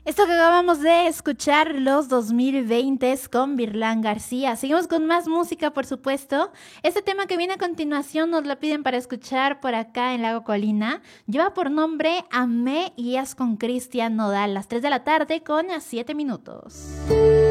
Esto que acabamos de escuchar, los 2020 con Virlán García. Seguimos con más música, por supuesto. Este tema que viene a continuación nos lo piden para escuchar por acá en Lago Colina. Lleva por nombre Amé y es con Cristian Nodal. Las 3 de la tarde con 7 minutos.